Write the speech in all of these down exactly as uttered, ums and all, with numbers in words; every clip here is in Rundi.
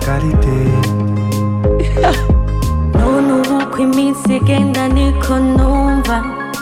qualité. none ubu ko iminsi igenda niko numva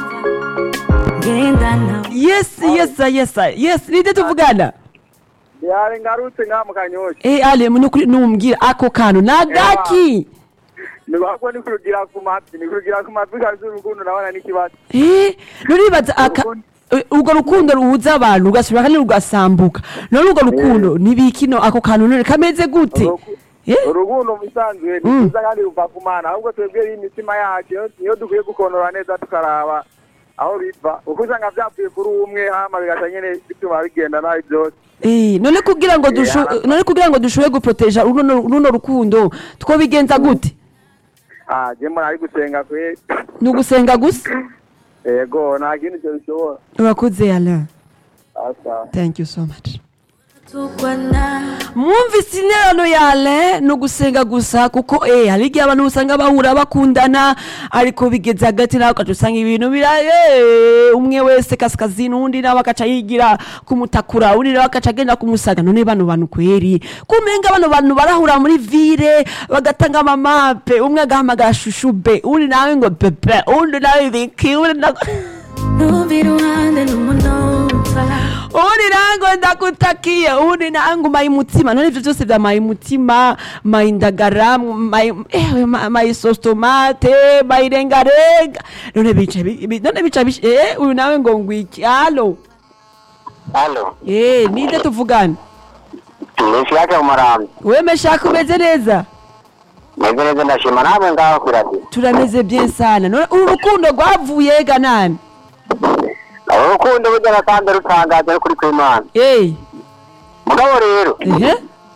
genda nawe. Yes, yes, yes, yes. Ninde tuvugana? Yari ngarutse ngamu Kanyosha. Eh, ale munukuri numbwira ako kantu nagaki. Nibakwa nikurugira ku matwi, nikurugira ku matwi kandi urukundo nabana n'ikibazo. Eh, nuribaza aka ugo rukundo ruhuza abantu ugasubira kandi rugasambuka. None ugo rukundo nibikino ako kantu none kameze gute? Eh? Urukundo musanzwe niza kandi ruva ku Mana, ahubwo twebwe imitima yacu niyo dukwiye gukonora neza tukaraba aho biva. Uko usanga byapfuye kuri umwe hama bigatanyene bituma bigenda nabi byose. Eh, none kugira ngo dusho none kugira ngo dushobe guproteja runo runo rukundo two bigenza gute? Ah, je mbona ari gusenga kwe. Nugusenga gusa? Yego, nta kintu cyo bishobora. Urakoze Alain. Asa. Thank you so much. tugwana Mwumvise interano ya Alain no gusenga gusa kuko eh hari igihe abantu usanga bahura bakundana ariko bigeze hagati nawe ukacusanga ibintu biraye umwe wese kaskazini undi nawe akaca yigira kumutakura undi nawe akaca agenda kumusaga. None bano bantu kweri kumenga bano bantu barahura muri ville bagatanga amamape umwe agahamagara shushube undi nawe ngo bebe undi nawe biki undi nawe numvira uruhande n'umunota undi nango ndakutakia undi nango mayimutima. None ivyo byose vya mayimutima mayindagara may eh may sauce tomate mayirengarenga none bica none bica eh uyu nawe ngo ngwiki. Allo Allo eh ninde tuvugana? Nishaka umaramba Wewe meshaka umeze neza? Meze neza ndashima nawe ngaho kurati Turameze bien sana. None urukundo rwavuye ga nani? urukundo bujya kandi rutangaje kuri kw'Imana. Eh Mugabo rero ehe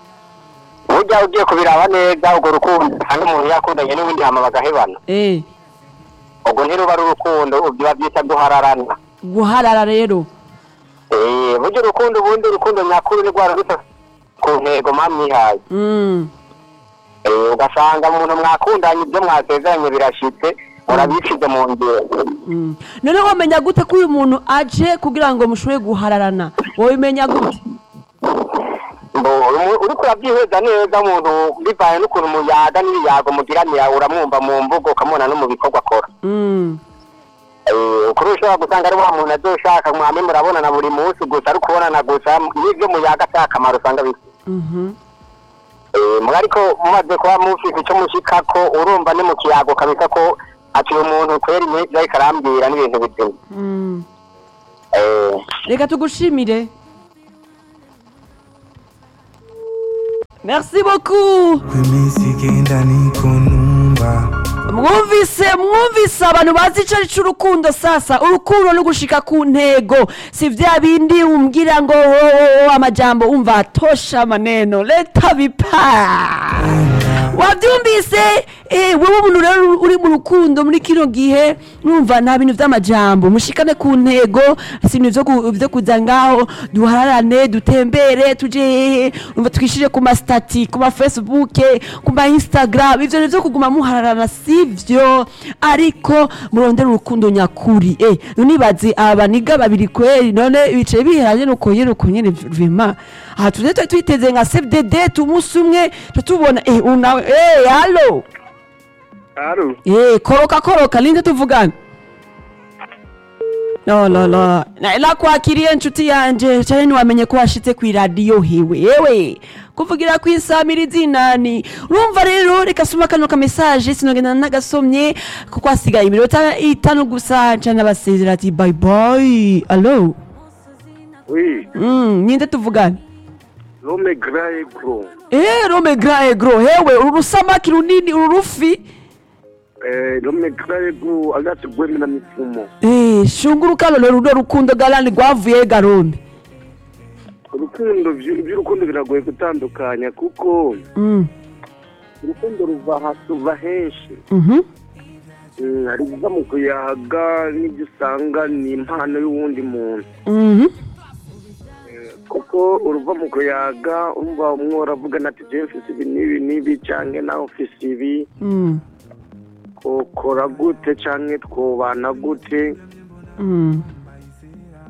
ujya ugiye kubiraba neza ugo rukundo kandi umuntu yakundanye n'ubundi hama bagahebana. Eh Ubwo ntiruba ari urukundo ubyo babyita guhararana. guharara rero. Eh buryo urukundo ubundi urukundo nyakuri ni rwara ruta ku ntego mamwihaye. Mm. Eh ugasanga umuntu mwakundanye ibyo mwasezeranye birashitse urabishize mu ngiro. Mm. None wamenya gute ko uyu muntu aje kugira ngo mushobe guhararana? Wowe imenya gute? Mbo uri kurabyiheza neza umuntu bivaye n'ukuntu muyaga n'ibiyago mugiranira uramwumva mu mvugo ukamubona no mu bikorwa akora. Mm. Eh kuri ushobora gusanga ari wa muntu azoshaka mwame murabonana buri munsi gusa ari kubonana gusa n'ibyo muyaga cy'akamaro usanga bisi. Mhm. Eh mugariko mumaze kuba mufite icyo mushikako urumva ni mu kiyago kabisa ko akiri umuntu kweri n'ibyo ariko arambwira n'ibintu bizima. Mm. Eh Reka tugushimire. Merci beaucoup. Kw'iminsi igenda niko numva. Mwumvise mwumvise abantu bazi ico ari cy'urukundo sasa urukundo no gushika ku ntego si vya bindi umbwira ngo oh, oh, amajambo umva tosha maneno leta bipa wabyumvise eh wewe umuntu rero uri mu rukundo muri kino gihe numva nta bintu vy'amajambo mushikane ku ntego si ibintu vyo vyo kuza ngaho duhararane dutembere tuje umva twishije ku ma stati ku ma Facebook ku ma Instagram ivyo nivyo kuguma muhararana sivyo ariko murondera urukundo nyakuri eh unibaze abaniga babiri kweri none bice biheranye nuko yero kunyene vima aha tuze twiteze nka C D D tumunsi umwe tutubona eh unawe eh hallo Allo. eh koroka koroka linde tuvugana. No no no na ila kwakiriye inshuti yanje cyane wamenye ko washitse ku radio hewe yewe kuvugira ku insamirizi nani urumva rero reka soma kano ka message sinogenda nagasomye kuko asigaye iminota itanu gusa cyane abasezera ati bye bye. Allo Oui, mm ninde tuvugana? Rome Grae Gro. Eh Rome Grae Gro hewe urusamaki runini ururufi Eh, Rome Grae Gro agati gwemi na mifumo. eh shunguruka lolo rudo rukundo galani gwavuye garombe. Urukundo by'urukundo biragoye gutandukanya kuko Mm. urukundo ruva hasuva henshi. Mhm. Mm, hari kuva mu kuyaga n'ibyo usanga ni impano y'uwundi muntu. Mhm. Kuko uruva mu kuyaga umva umwe uravuga ati je mfise ibi n'ibi n'ibi canke nawe ufise ibi. Mm. Kokora gute canke twobana gute. Mm.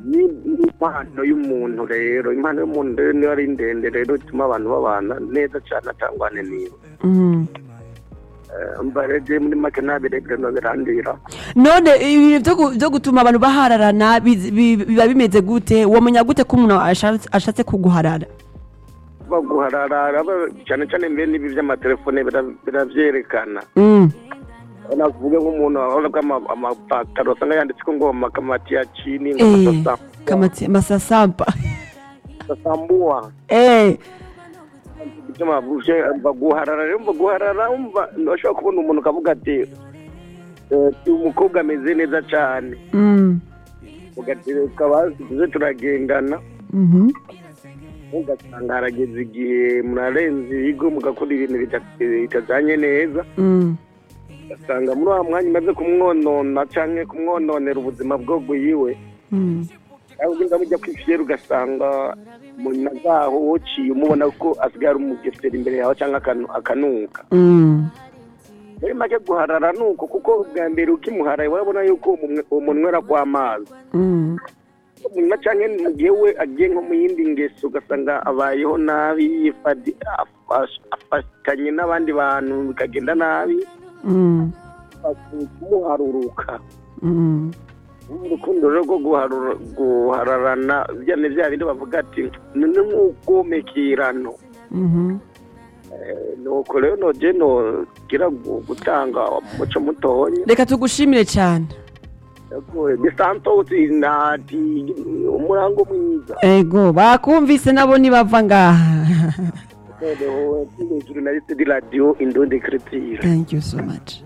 ni impano y'umuntu rero impano y'umuntu rero niyo ari ndende rero ituma abantu babana neza cyane atangwane niba Mm. mbareje muri make nabirebye no birandira none ibintu byo gu- byo gutuma abantu bahararana biz- bi- biba bimeze gute wamenya gute ko umuntu ashatse ashatse kuguharara baguharara ba- cyane cyane mbere n'ibi by'amatelefone bira- biravyerekana Mm. navuge nk'umuntu abona ko ama- amapataro usanga yanditseko ngo makamati ya chini ngo Eh, masasa- kamati masasampa masasambua eh icyo mavuje baguharara rero baguharara umva nashobora kubona umuntu kavuga ati eh, uyu mukobwa ameze neza cyane mm ugatereka bazize turagendana mhm ugasanga harageze igihe murarenze ibigo mugakora ibintu bita- bitajanye neza mm ugasanga muri wa mwanya umaze kumwonona canke kumwononera ubuzima bwo bwiwe mm ahubwo inga mujya kwifiyera ugasanga muna zaho wociye umubona ko asigaye ari umugesera imbere yawe canke akanu- akanuka mm muri make guharara nuko kuko bwa mbere ukimuharaye urabona yuko umumwe- umunwera kw'amazi mm na canke mu gihe we agiye nko mu yindi ngeso ugasanga abayeho nabi yifadi- afash- afatanye n'abandi bantu bikagenda nabi mm kumuharuruka mm urukundo rero rwo guharura- guhararana bya ni bya bindi bavuga ati ni nk'ubwomekirano mhm nuko rero noje nogira gu- gutanga umuco mutonya reka tugushimire cyane de santos nati umurango mwiza ego bakumvise nabo nibava ngaha noneho journaliste de radio Indundi Culture. thank you so much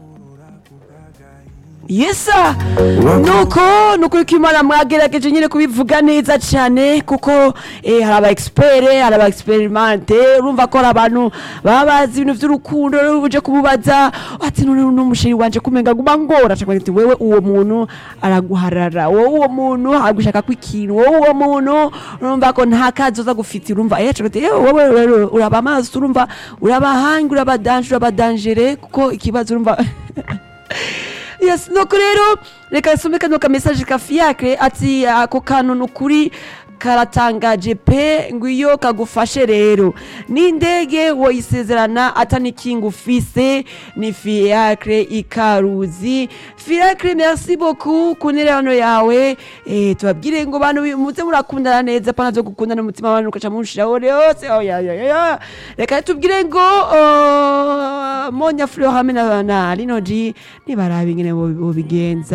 yesa nuko nuko kimara mwagerageje nyine kubivuga neza cyane kuko eh, hari aba expert hari aba experimente urumva ko ari abantu baba bazi ibintu by'urukundo rero uje kumubaza ati none n'umusheri wanje kumenga guma ngora cyangwa ati wewe uwo muntu araguharara wowe uwo muntu agushaka kwikintu wowe uwo muntu urumva ko nta kazoza gufitira urumva eh cyangwa ati eh, wowe rero uraba amaso urumva urabahanga urabadanje urabadangere kuko ikibazo urumva yes nuko rero reka nsome kano ka message ka Fiacre ati ako kantu nukuri karatangaje pe ngo iyo kagufashe rero n'indege woyisezerana atani king ufise ni Fiacre ikaruzi Fiacre merci beaucoup kunerano yawe eh tubabwire ngo bantu muze murakundana neza pana zo gukundana umutima abantu ukaca munshiraho yose oh ya ya ya reka tubwire ngo uh, Monya Fleur hamwe na na Linoji nibarabe ingene bo bigenza